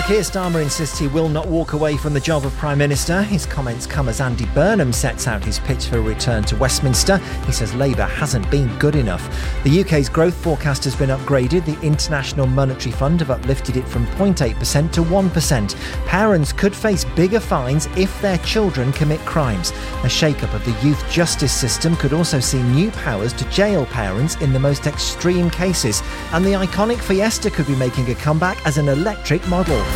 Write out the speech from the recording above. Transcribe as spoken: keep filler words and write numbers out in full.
Keir Starmer insists he will not walk away from the job of Prime Minister. His comments come as Andy Burnham sets out his pitch for a return to Westminster. He says Labour hasn't been good enough. The U K's growth forecast has been upgraded. The International Monetary Fund have uplifted it from zero point eight percent to one percent. Parents could face bigger fines if their children commit crimes. A shake-up of the youth justice system could also see new powers to jail parents in the most extreme cases. And the iconic Fiesta could be making a comeback as an electric model.